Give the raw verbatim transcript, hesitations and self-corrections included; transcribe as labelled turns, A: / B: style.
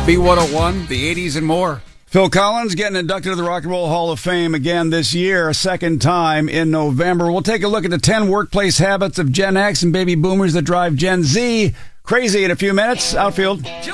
A: B one oh one, the eighties and more.
B: Phil Collins getting inducted to the Rock and Roll Hall of Fame again this year, a second time in November. We'll take a look at the ten workplace habits of Gen X and baby boomers that drive Gen Z crazy in a few minutes. Outfield.